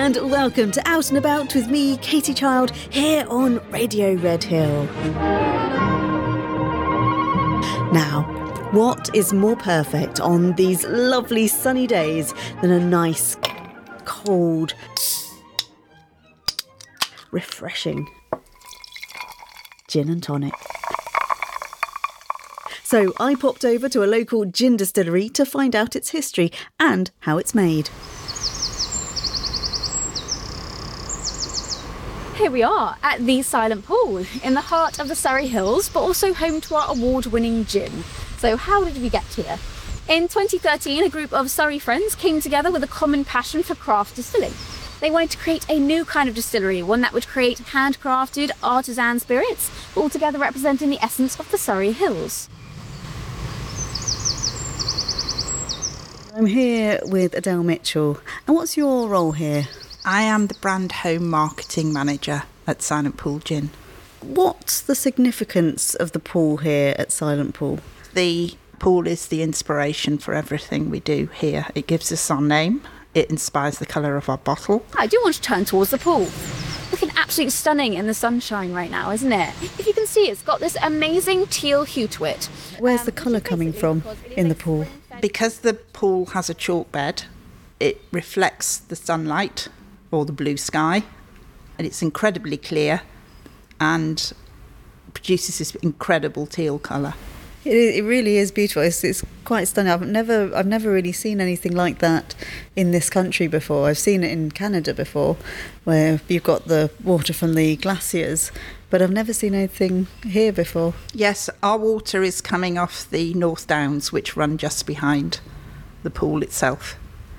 and welcome to Out and About with me, Katie Child, here on Radio Redhill. Now, what is more perfect on these lovely sunny days than a nice, cold, refreshing gin and tonic? So I popped over to a local gin distillery to find out its history and how it's made. Here we are at the Silent Pool in the heart of the Surrey Hills, but also home to our award-winning gin. So how did we get here? In 2013, a group of Surrey friends came together with a common passion for craft distilling. They wanted to create a new kind of distillery, one that would create handcrafted artisan spirits, altogether representing the essence of the Surrey Hills. I'm here with Adele Mitchell. And what's your role here? I am the brand home marketing manager at Silent Pool Gin. What's the significance of the pool here at Silent Pool? The pool is the inspiration for everything we do here. It gives us our name. It inspires the colour of our bottle. I do want to turn towards the pool. Looking absolutely stunning in the sunshine right now, isn't it? If you can see, it's got this amazing teal hue to it. Where's the colour coming from in the pool? Because the pool has a chalk bed, it reflects the sunlight or the blue sky, and it's incredibly clear and produces this incredible teal colour. It really is beautiful. It's quite stunning. I've never really seen anything like that in this country before. I've seen it in Canada before, where you've got the water from the glaciers, but I've never seen anything here before. Yes, our water is coming off the North Downs, which run just behind the pool itself.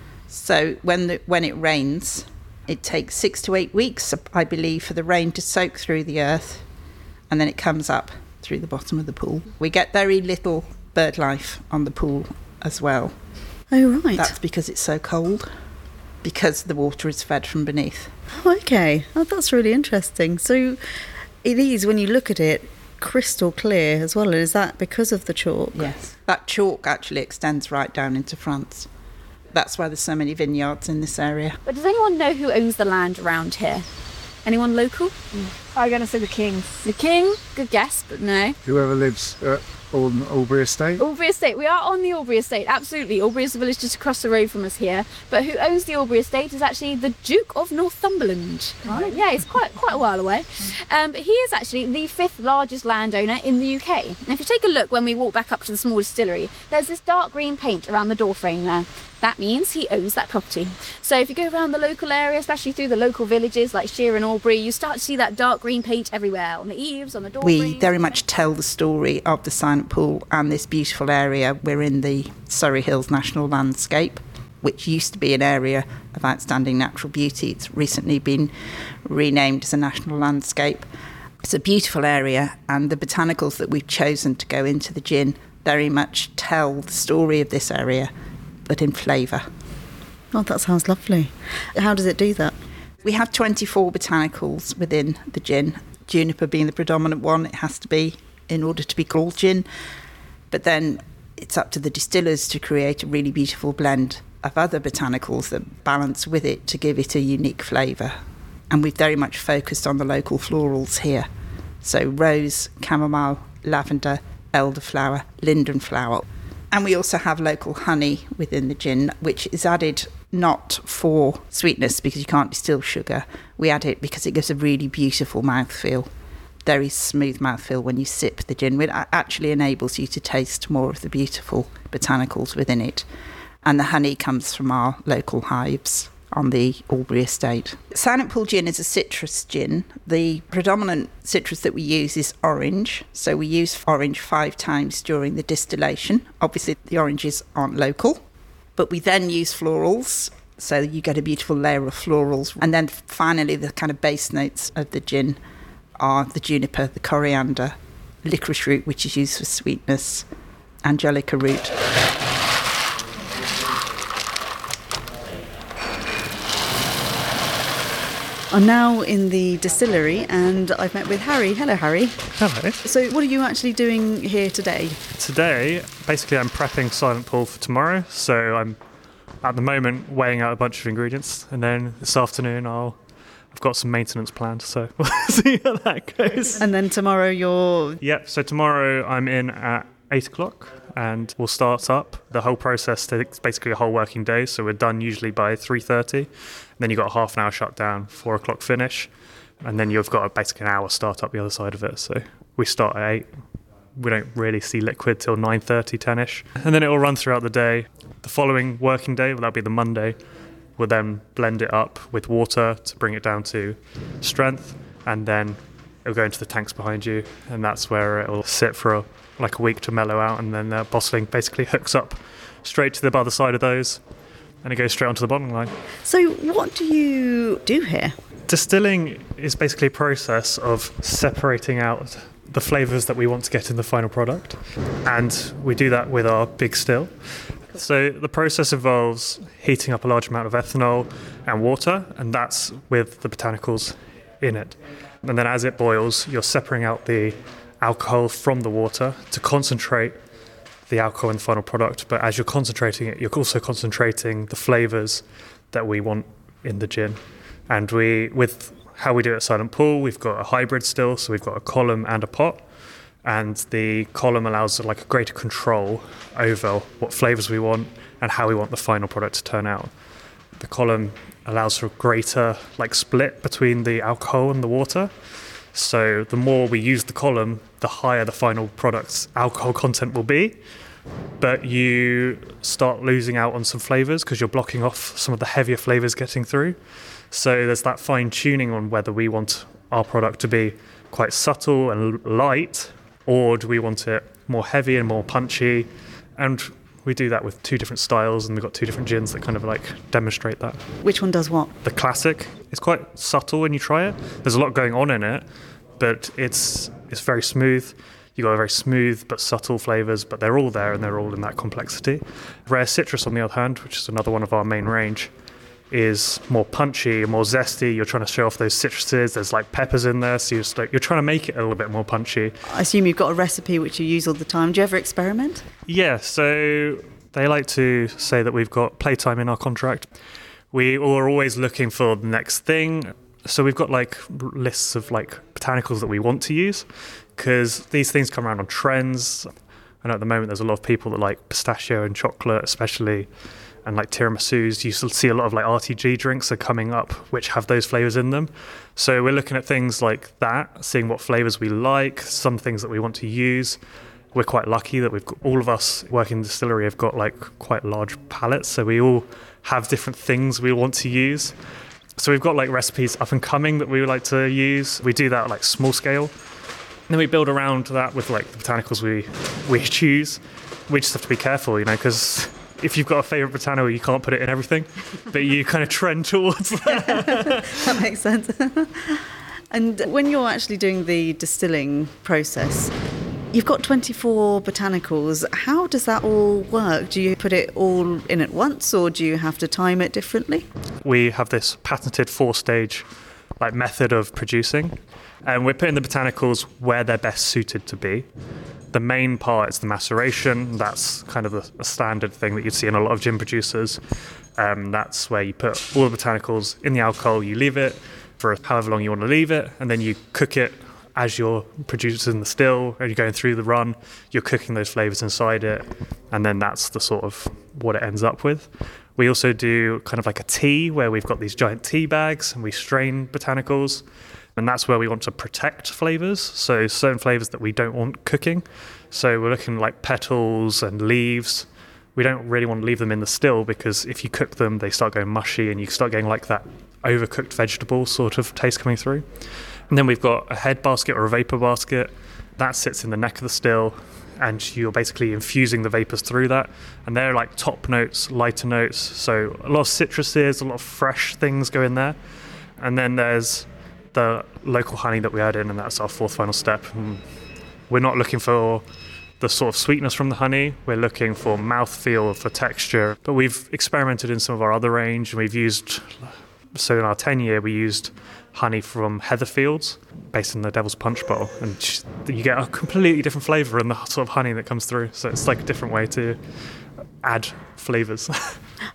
So when it rains, it takes 6 to 8 weeks, I believe, for the rain to soak through the earth, and then it comes up through the bottom of the pool. We get very little bird life on the pool as well. Oh, right. That's because it's so cold, because the water is fed from beneath. Oh, okay. Oh, that's really interesting. So it is, when you look at it, crystal clear as well. Is that because of the chalk? Yes. That chalk actually extends right down into France. That's why there's so many vineyards in this area. But does anyone know who owns the land around here? Anyone local? I'm going to say the King. The King? Good guess, but no. Whoever lives on Albury Estate. Albury Estate. We are on the Albury Estate, absolutely. Albury is the village just across the road from us here. But who owns the Albury Estate is actually the Duke of Northumberland. Right. Yeah, it's quite a while away. But he is actually the 5th largest landowner in the UK. And if you take a look when we walk back up to the small distillery, there's this dark green paint around the doorframe there. That means he owns that property. So if you go around the local area, especially through the local villages like Sheer and Albury, you start to see that dark green paint everywhere, on the eaves, on the doorframes. We very much tell the story of the Silent Pool and this beautiful area. We're in the Surrey Hills National Landscape, which used to be an area of outstanding natural beauty. It's recently been renamed as a national landscape. It's a beautiful area, and the botanicals that we've chosen to go into the gin very much tell the story of this area, but in flavour. Oh, that sounds lovely. How does it do that? We have 24 botanicals within the gin, juniper being the predominant one. It has to be in order to be called gin. But then it's up to the distillers to create a really beautiful blend of other botanicals that balance with it to give it a unique flavour. And we've very much focused on the local florals here. So rose, chamomile, lavender, elderflower, lindenflower. And we also have local honey within the gin, which is added not for sweetness because you can't distill sugar. We add it because it gives a really beautiful mouthfeel, very smooth mouthfeel when you sip the gin. It actually enables you to taste more of the beautiful botanicals within it. And the honey comes from our local hives on the Albury Estate. Silent Pool Gin is a citrus gin. The predominant citrus that we use is orange. So we use orange 5 times during the distillation. Obviously, the oranges aren't local, but we then use florals. So you get a beautiful layer of florals. And then finally, the kind of base notes of the gin are the juniper, the coriander, licorice root, which is used for sweetness, angelica root. I'm now in the distillery and I've met with Harry. Hello, Harry. Hello. So what are you actually doing here today? Today, basically I'm prepping Silent Pool for tomorrow, so I'm at the moment weighing out a bunch of ingredients, and then this afternoon I've got some maintenance planned, so we'll see how that goes. And then tomorrow you're... Yep, so tomorrow I'm in at 8 o'clock and we'll start up. The whole process takes basically a whole working day, so we're done usually by 3:30. Then you've got a half an hour shutdown, 4 o'clock finish, and then you've got basically an hour start up the other side of it. So we start at 8. We don't really see liquid till 9:30, 10ish. And then it will run throughout the day. The following working day, that'll be the Monday, we'll then blend it up with water to bring it down to strength, and then it'll go into the tanks behind you, and that's where it'll sit for a week to mellow out, and then bottling basically hooks up straight to the other side of those, and it goes straight onto the bottling line. So what do you do here? Distilling is basically a process of separating out the flavours that we want to get in the final product, and we do that with our big still. So the process involves heating up a large amount of ethanol and water, and that's with the botanicals in it. And then as it boils, you're separating out the alcohol from the water to concentrate the alcohol in the final product. But as you're concentrating it, you're also concentrating the flavours that we want in the gin. And with how we do it at Silent Pool, we've got a hybrid still, so we've got a column and a pot. And the column allows a greater control over what flavours we want and how we want the final product to turn out. The column allows for a greater split between the alcohol and the water. So the more we use the column, the higher the final product's alcohol content will be. But you start losing out on some flavours because you're blocking off some of the heavier flavours getting through. So there's that fine tuning on whether we want our product to be quite subtle and light, or do we want it more heavy and more punchy? And we do that with 2 different styles, and we've got 2 different gins that kind of demonstrate that. Which one does what? The classic is quite subtle when you try it. There's a lot going on in it, but it's very smooth. You've got a very smooth but subtle flavours, but they're all there and they're all in that complexity. Rare Citrus, on the other hand, which is another one of our main range, is more punchy, more zesty. You're trying to show off those citruses. There's peppers in there, so you're trying to make it a little bit more punchy. I assume you've got a recipe which you use all the time. Do you ever experiment? Yeah, so they like to say that we've got playtime in our contract. We are always looking for the next thing. So we've got lists of botanicals that we want to use, because these things come around on trends. And at the moment there's a lot of people that like pistachio and chocolate especially, and tiramisus. You see a lot of RTG drinks are coming up which have those flavours in them. So we're looking at things like that, seeing what flavours we like, some things that we want to use. We're quite lucky that we've got, all of us working in the distillery have got quite large palettes, so we all have different things we want to use. So we've got recipes up and coming that we would like to use. We do that small scale. And then we build around that with the botanicals we choose. We just have to be careful, because if you've got a favourite botanical, you can't put it in everything, but you kind of trend towards that. That makes sense. And when you're actually doing the distilling process, you've got 24 botanicals. How does that all work? Do you put it all in at once, or do you have to time it differently? We have this patented 4-stage method of producing, and we're putting the botanicals where they're best suited to be. The main part is the maceration. That's kind of a standard thing that you'd see in a lot of gin producers. That's where you put all the botanicals in the alcohol, you leave it for however long you want to leave it, and then you cook it as you're producing the still, and you're going through the run, you're cooking those flavours inside it, and then that's the sort of what it ends up with. We also do kind of a tea, where we've got these giant tea bags, and we strain botanicals, and that's where we want to protect flavours, so certain flavours that we don't want cooking. So we're looking petals and leaves. We don't really want to leave them in the still, because if you cook them, they start going mushy, and you start getting that overcooked vegetable sort of taste coming through. And then we've got a head basket or a vapour basket. That sits in the neck of the still, and you're basically infusing the vapours through that. And they're top notes, lighter notes. So a lot of citruses, a lot of fresh things go in there. And then there's the local honey that we add in, and that's our 4th final step. And we're not looking for the sort of sweetness from the honey. We're looking for mouthfeel, for texture. But we've experimented in some of our other range, and we've used... So in our 10-year, we used honey from Heatherfields, based in the Devil's Punch bottle, and you get a completely different flavour in the sort of honey that comes through. So it's a different way to add flavours.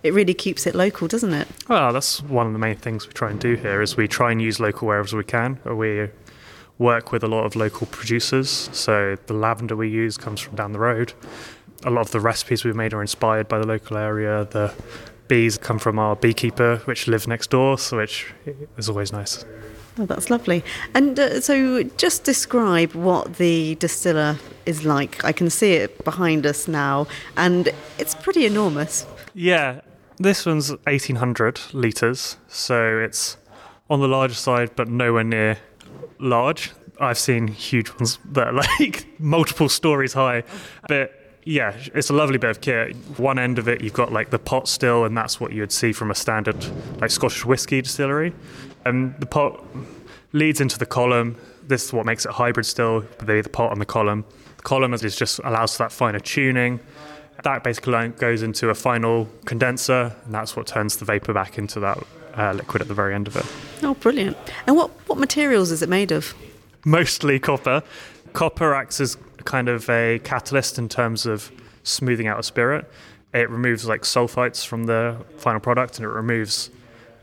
it really keeps it local, doesn't it? Well, that's one of the main things we try and do here is we try and use local wherever we can. We work with a lot of local producers, so the lavender we use comes from down the road. A lot of the recipes we've made are inspired by the local area. The bees come from our beekeeper, which lives next door, so which is always nice. Oh, that's lovely. And so just describe what the distiller is like. I can see it behind us now, and it's pretty enormous. Yeah, this one's 1,800 litres, so it's on the larger side, but nowhere near large. I've seen huge ones that are like multiple stories high, but yeah, it's a lovely bit of kit. One end of it, you've got like the pot still, and that's what you would see from a standard like Scottish whisky distillery. And the pot leads into the column. This is what makes it hybrid still, the pot and the column. The column is just allows for that finer tuning. That basically goes into a final condenser, and that's what turns the vapour back into that liquid at the very end of it. Oh, brilliant. And what materials is it made of? Mostly copper. Copper acts as kind of a catalyst in terms of smoothing out a spirit. It removes like sulfites from the final product, and it removes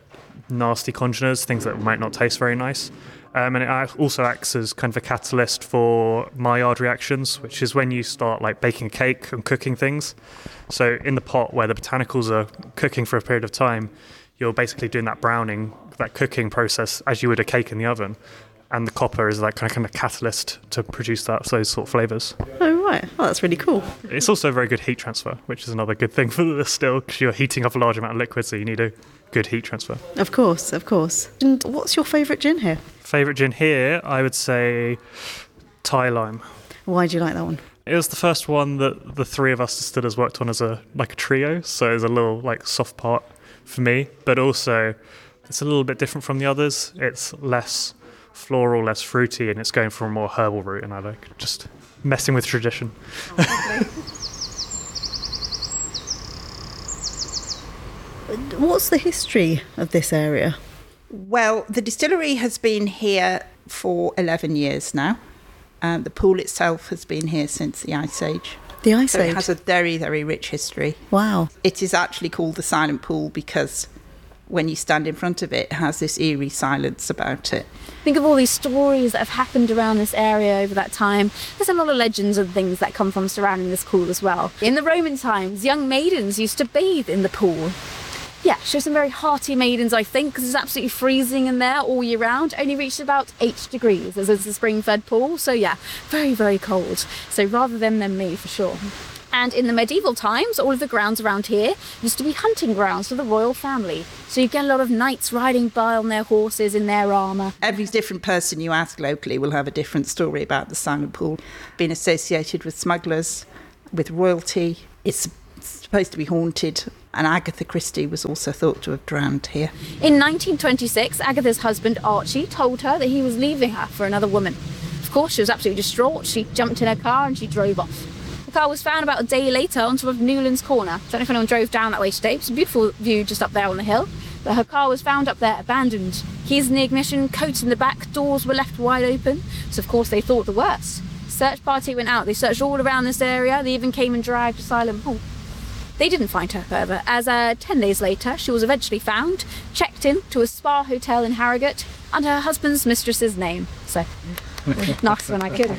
nasty congeners, things that might not taste very nice. And it also acts as kind of a catalyst for Maillard reactions, which is when you start like baking a cake and cooking things. So in the pot where the botanicals are cooking for a period of time, you're basically doing that browning, that cooking process as you would a cake in the oven. And the copper is that kind of catalyst to produce those sort of flavours. Oh, right. Oh, that's really cool. It's also a very good heat transfer, which is another good thing for the still, because you're heating up a large amount of liquid, so you need a good heat transfer. Of course, of course. And what's your favourite gin here? Favourite gin here, I would say Thai Lime. Why do you like that one? It was the first one that the three of us distillers worked on as a trio, so there's a little like soft part for me, but also it's a little bit different from the others. It's less floral, less fruity, and it's going for a more herbal route, and I like just messing with tradition. What's the history of this area? Well, the distillery has been here for 11 years now. The pool itself has been here since the Ice Age. The Ice So Age? it has a very, very rich history. Wow. It is actually called the Silent Pool because when you stand in front of it, it has this eerie silence about it. Think of all these stories that have happened around this area over that time. There's a lot of legends and things that come from surrounding this pool as well. In the Roman times, young maidens used to bathe in the pool. Yeah, show some very hearty maidens, I think, because it's absolutely freezing in there all year round. Only reached about 8 degrees as it's a spring-fed pool. So yeah, very, very cold. So rather them than me, for sure. And in the medieval times, all of the grounds around here used to be hunting grounds for the royal family. So you get a lot of knights riding by on their horses in their armour. Every different person you ask locally will have a different story about the Silent Pool. Being associated with smugglers, with royalty, it's supposed to be haunted. And Agatha Christie was also thought to have drowned here. In 1926, Agatha's husband Archie told her that he was leaving her for another woman. Of course, she was absolutely distraught. She jumped in her car and she drove off. The car was found about a day later on top of Newlands Corner. Don't know if anyone drove down that way today. It's a beautiful view just up there on the hill. But her car was found up there, abandoned. Keys in the ignition, coats in the back, doors were left wide open. So of course they thought the worst. Search party went out. They searched all around this area. They even came and dragged to Silent Pool. They didn't find her, however, as 10 days later she was eventually found, checked in to a spa hotel in Harrogate under her husband's mistress's name. So, nice when I could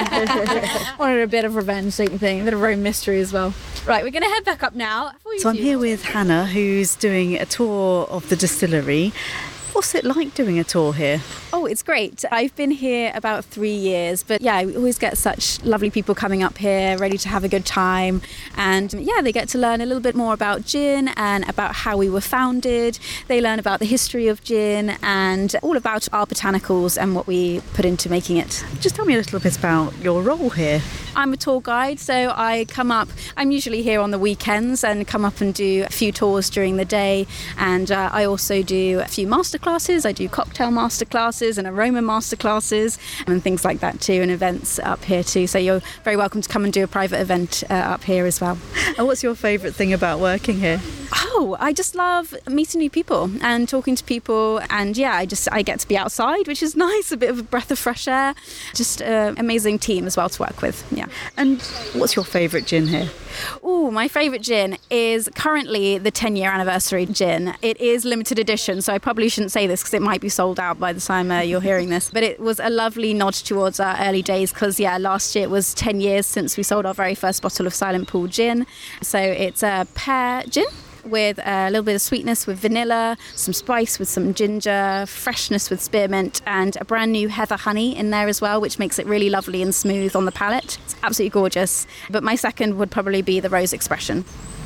have wanted a bit of revenge, don't you think? A bit of Rome mystery as well. Right, we're going to head back up now. So I'm here with Hannah, who's doing a tour of the distillery. What's it like doing a tour here? Oh, it's great. I've been here about 3 years, but yeah, we always get such lovely people coming up here, ready to have a good time. And yeah, they get to learn a little bit more about gin and about how we were founded. They learn about the history of gin and all about our botanicals and what we put into making it. Just tell me a little bit about your role here. I'm a tour guide, so I come up, I'm usually here on the weekends and come up and do a few tours during the day. And I also do a few masterclasses. I do cocktail masterclasses and aroma masterclasses and things like that too, and events up here too. So you're very welcome to come and do a private event up here as well. And what's your favourite thing about working here? Oh, I just love meeting new people and talking to people, and yeah, I get to be outside, which is nice, a bit of a breath of fresh air. Just an amazing team as well to work with. Yeah. And what's your favourite gin here? Ooh, my favourite gin is currently the 10-year anniversary gin. It is limited edition, so I probably shouldn't say this because it might be sold out by the time you're hearing this. But it was a lovely nod towards our early days because, last year it was 10 years since we sold our very first bottle of Silent Pool gin. So it's a pear gin with a little bit of sweetness with vanilla, some spice with some ginger, freshness with spearmint, and a brand new heather honey in there as well, which makes it really lovely and smooth on the palate. It's absolutely gorgeous. But my second would probably be the Rose Expression.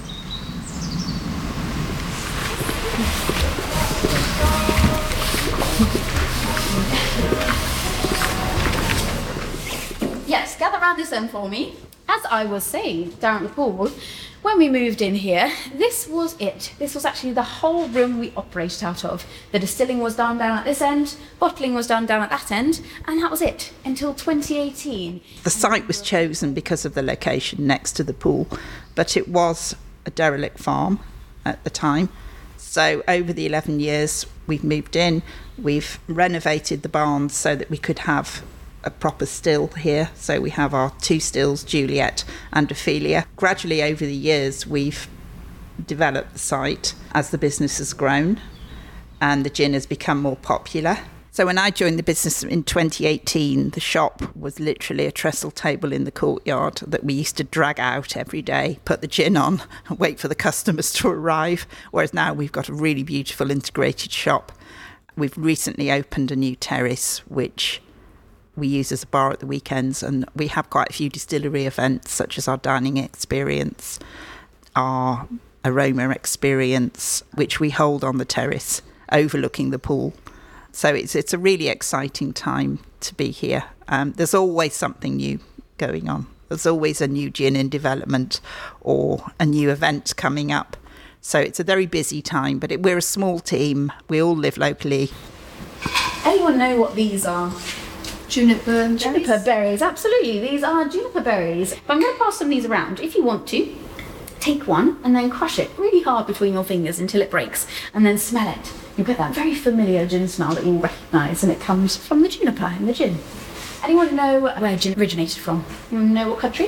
Yes, gather round this end for me. As I was saying down at the pool, when we moved in here, this was it. This was actually the whole room we operated out of. The distilling was done down at this end, bottling was done down at that end, and that was it until 2018. The site was chosen because of the location next to the pool, but it was a derelict farm at the time. So over the 11 years we've moved in, we've renovated the barns so that we could have a proper still here. So we have our 2 stills, Juliet and Ophelia. Gradually over the years we've developed the site as the business has grown and the gin has become more popular. So when I joined the business in 2018, the shop was literally a trestle table in the courtyard that we used to drag out every day, put the gin on and wait for the customers to arrive, whereas now we've got a really beautiful integrated shop. We've recently opened a new terrace which we use as a bar at the weekends, and we have quite a few distillery events such as our dining experience, our aroma experience, which we hold on the terrace overlooking the pool. So it's a really exciting time to be here. There's always something new going on. There's always a new gin in development or a new event coming up. So it's a very busy time, but we're a small team. We all live locally. Anyone know what these are? Juniper. Juniper berries, absolutely. These are juniper berries. But I'm going to pass some of these around. If you want to, take one and then crush it really hard between your fingers until it breaks, and then smell it. You'll get that very familiar gin smell that you'll recognise, and it comes from the juniper in the gin. Anyone know where gin originated from? You know what country?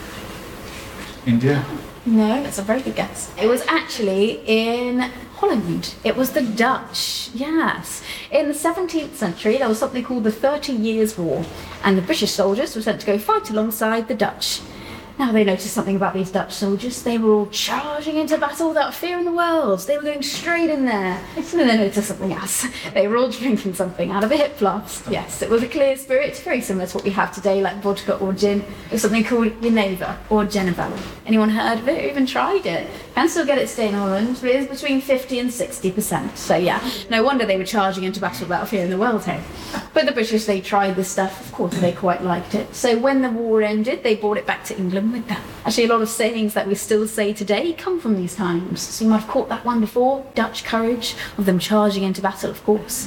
India. No, that's a very good guess. It was actually in Holland. It was the Dutch, yes. In the 17th century, there was something called the 30 Years' War, and the British soldiers were sent to go fight alongside the Dutch. Now they noticed something about these Dutch soldiers. They were all charging into battle without fear in the world. They were going straight in there. And then they noticed something else. They were all drinking something out of a hip flask. Yes, it was a clear spirit, very similar to what we have today, like vodka or gin. It was something called Geneva or Geneva. Anyone heard of it or even tried it? Can still get it today in Holland, but it's between 50 and 60%. So yeah, no wonder they were charging into battle without fear in the world, hey? But the British, they tried this stuff. Of course, they quite liked it. So when the war ended, they brought it back to England with them. Actually, a lot of sayings that we still say today come from these times. So you might have caught that one before, Dutch courage, of them charging into battle, of course.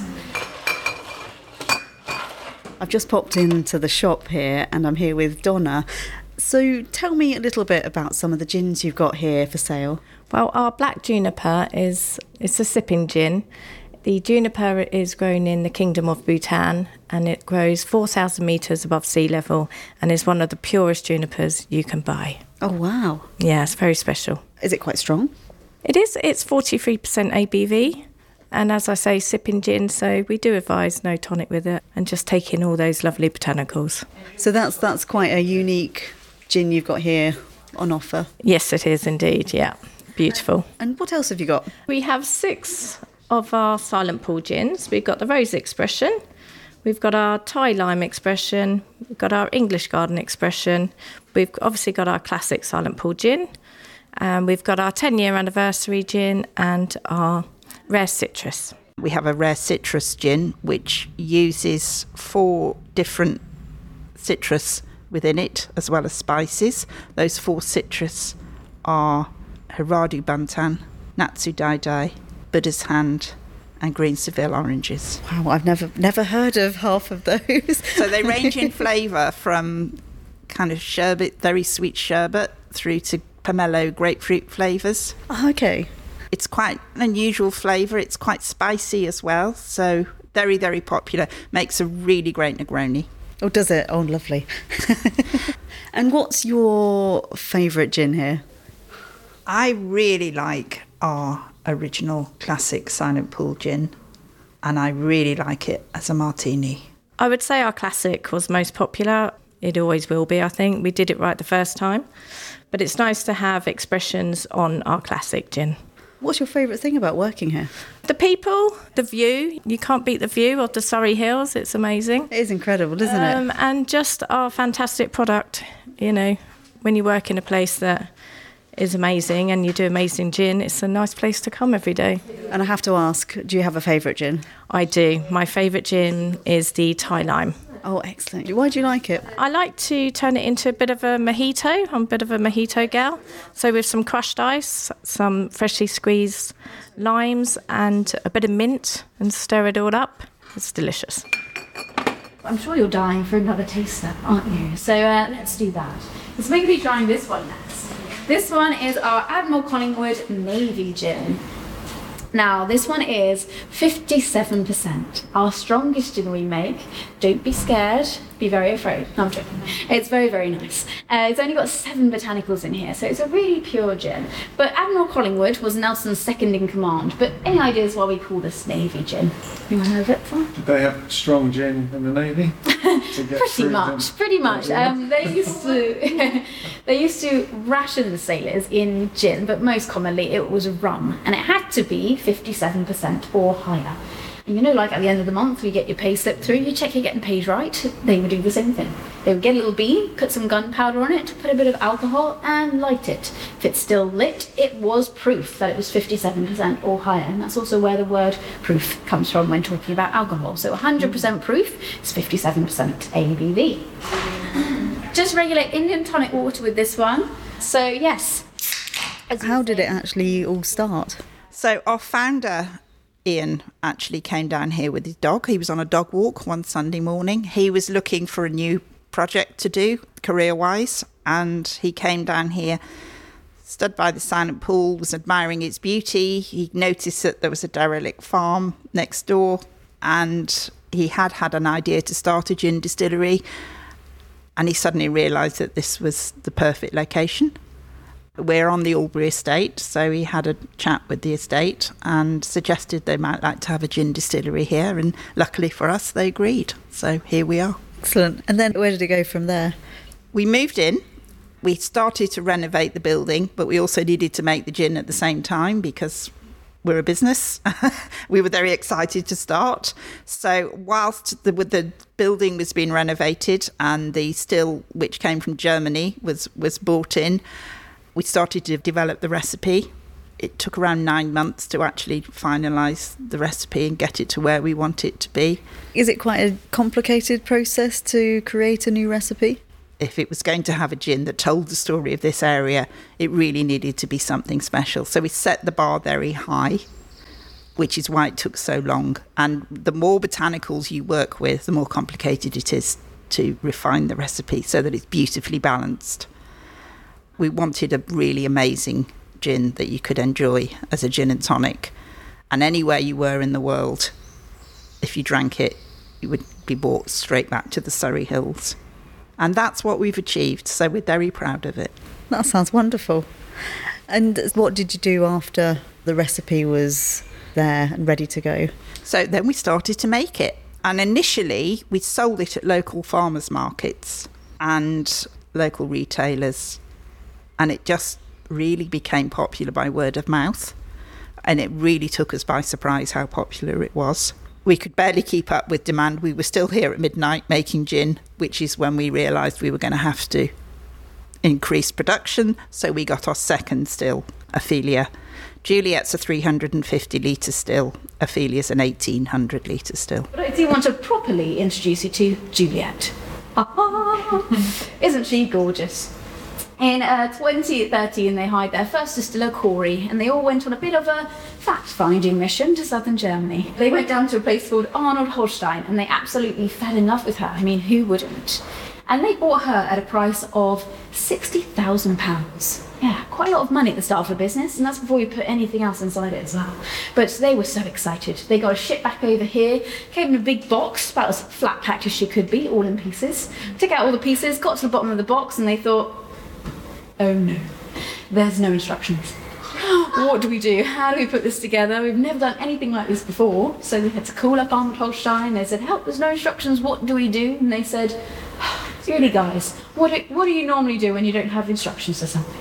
I've just popped into the shop here and I'm here with Donna. So tell me a little bit about some of the gins you've got here for sale. Well, our black juniper it's a sipping gin. The juniper is grown in the Kingdom of Bhutan and it grows 4,000 metres above sea level and is one of the purest junipers you can buy. Oh, wow. Yeah, it's very special. Is it quite strong? It is. It's 43% ABV. And as I say, sipping gin, so we do advise no tonic with it and just take in all those lovely botanicals. So that's quite a unique gin you've got here on offer. Yes, it is indeed, yeah. Beautiful. And what else have you got? We have 6 of our Silent Pool gins. We've got the Rose Expression, we've got our Thai Lime Expression, we've got our English Garden Expression, we've obviously got our classic Silent Pool gin, and we've got our 10-year anniversary gin and our Rare Citrus. We have a Rare Citrus gin which uses 4 different citrus within it as well as spices. Those 4 citrus are Hiradu Bantan, Natsu Dai Dai, Buddha's Hand and green Seville oranges. Wow, I've never heard of half of those. So they range in flavour from kind of sherbet, very sweet sherbet, through to pomelo grapefruit flavours. Oh, okay. It's quite an unusual flavour. It's quite spicy as well. So very, very popular. Makes a really great Negroni. Oh, does it? Oh, lovely. And what's your favourite gin here? I really like our original classic Silent Pool gin, and I really like it as a martini. I would say our classic was most popular. It always will be, I think. We did it right the first time. But it's nice to have expressions on our classic gin. What's your favourite thing about working here? The people, the view. You can't beat the view of the Surrey Hills. It's amazing. It is incredible, isn't it? And just our fantastic product. You know, when you work in a place that is amazing and you do amazing gin, it's a nice place to come every day. And I have to ask, do you have a favourite gin? I do. My favourite gin is the Thai Lime. Oh, excellent. Why do you like it? I like to turn it into a bit of a mojito. I'm a bit of a mojito gal. So with some crushed ice, some freshly squeezed limes and a bit of mint and stir it all up. It's delicious. I'm sure you're dying for another taster, aren't you? So let's do that. Let's maybe be trying this one next. This one is our Admiral Collingwood Navy Gin. Now, this one is 57%. Our strongest gin we make. Don't be scared. Be very afraid. No, I'm joking. It's very, very nice. It's only got 7 botanicals in here, so it's a really pure gin. But Admiral Collingwood was Nelson's second in command. But any ideas why we call this Navy gin? You want to know a bit for? Did they have strong gin in the Navy? Pretty much. They used to ration the sailors in gin, but most commonly it was rum, and it had to be 57% or higher. And you know, like at the end of the month, you get your pay slip through, you check you're getting paid right. They would do the same thing. They would get a little bean, put some gunpowder on it, put a bit of alcohol, and light it. If it's still lit, it was proof that it was 57% or higher, and that's also where the word proof comes from when talking about alcohol. So 100% proof is 57% ABV. Just regular Indian tonic water with this one. So yes. How did it actually all start? So our founder, Ian, actually came down here with his dog. He was on a dog walk one Sunday morning. He was looking for a new project to do career-wise, and he came down here, stood by the Silent Pool, was admiring its beauty. He noticed that there was a derelict farm next door, and he had an idea to start a gin distillery, and he suddenly realised that this was the perfect location. We're on the Albury estate, so he had a chat with the estate and suggested they might like to have a gin distillery here, and luckily for us, they agreed. So here we are. Excellent. And then where did it go from there? We moved in. We started to renovate the building, but we also needed to make the gin at the same time because we're a business. We were very excited to start. So whilst the building was being renovated and the still, which came from Germany, was brought in, we started to develop the recipe. It took around 9 months to actually finalise the recipe and get it to where we want it to be. Is it quite a complicated process to create a new recipe? If it was going to have a gin that told the story of this area, it really needed to be something special. So we set the bar very high, which is why it took so long. And the more botanicals you work with, the more complicated it is to refine the recipe so that it's beautifully balanced. We wanted a really amazing gin that you could enjoy as a gin and tonic. And anywhere you were in the world, if you drank it, you would be brought straight back to the Surrey Hills. And that's what we've achieved, so we're very proud of it. That sounds wonderful. And what did you do after the recipe was there and ready to go? So then we started to make it. And initially, we sold it at local farmers markets and local retailers. And it just really became popular by word of mouth. And it really took us by surprise how popular it was. We could barely keep up with demand. We were still here at midnight making gin, which is when we realised we were going to have to increase production. So we got our second still, Ophelia. Juliet's a 350 litre still. Ophelia's an 1800 litre still. But I do want to properly introduce you to Juliet. Isn't she gorgeous? In 2013, they hired their first distiller, Corey, and they all went on a bit of a fact-finding mission to southern Germany. They went down to a place called Arnold Holstein, and they absolutely fell in love with her. I mean, who wouldn't? and they bought her at a price of £60,000. Yeah, quite a lot of money at the start of the business, and that's before you put anything else inside it as well. But they were so excited. They got a ship back over here, came in a big box, about as flat packed as she could be, all in pieces. Took out all the pieces, got to the bottom of the box, and they thought, oh no, there's no instructions. What do we do? How do we put this together? We've never done anything like this before. So we had to call up Arnold Holstein. They said, help, there's no instructions, what do we do? And they said, really guys, what do you normally do when you don't have instructions for something?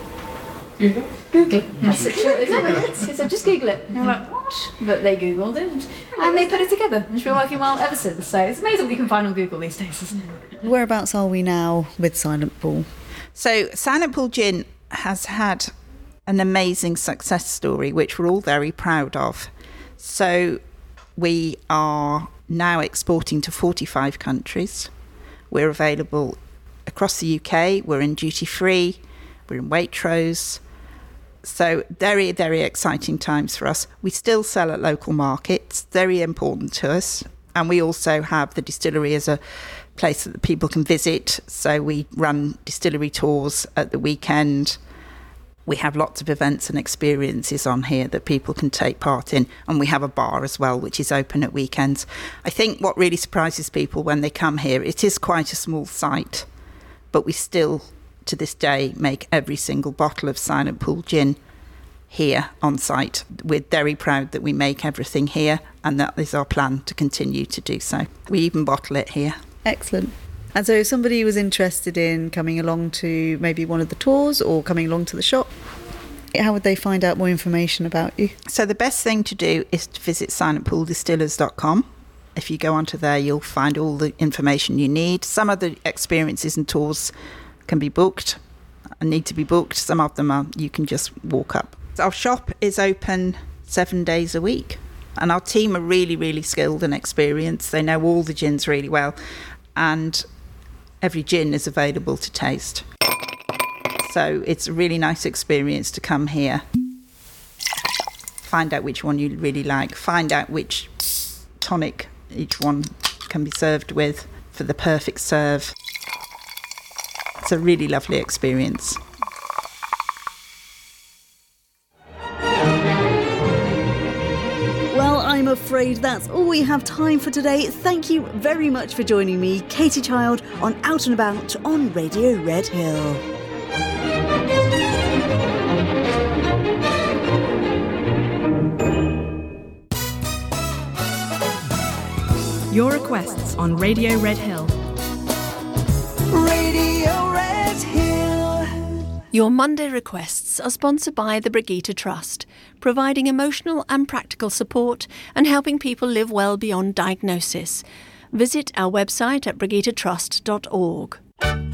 Google it. That's exactly what it is. He said, just Google it. And I'm like, what? But they Googled it, and they put it together. And it's been working well ever since. So it's amazing what you can find on Google these days, isn't it? Whereabouts are we now with Silent Pool? So Silent Pool Gin has had an amazing success story, which we're all very proud of. So we are now exporting to 45 countries. We're available across the UK. We're in duty free. We're in Waitrose. So very, very exciting times for us. We still sell at local markets, very important to us. And we also have the distillery as a place that people can visit. So we run distillery tours at the weekend. We have lots of events and experiences on here that people can take part in. And we have a bar as well, which is open at weekends. I think what really surprises people when they come here, it is quite a small site, but we still, to this day, make every single bottle of Silent Pool Gin here on site. We're very proud that we make everything here, and that is our plan to continue to do so. We even bottle it here. Excellent. And so if somebody was interested in coming along to maybe one of the tours or coming along to the shop, how would they find out more information about you? So the best thing to do is to visit silentpooldistillers.com. If you go onto there, you'll find all the information you need. Some of the experiences and tours can be booked and need to be booked. Some of them are you can just walk up. Our shop is open 7 days a week, and our team are really, really skilled and experienced. They know all the gins really well, and every gin is available to taste. So it's a really nice experience to come here, find out which one you really like, find out which tonic each one can be served with for the perfect serve. It's a really lovely experience. Well, I'm afraid that's all we have time for today. Thank you very much for joining me, Katie Child, on Out and About on Radio Red Hill. Your requests on Radio Red Hill. Radio Red Hill. Your Monday requests are sponsored by the Brigitte Trust, providing emotional and practical support and helping people live well beyond diagnosis. Visit our website at brigittetrust.org.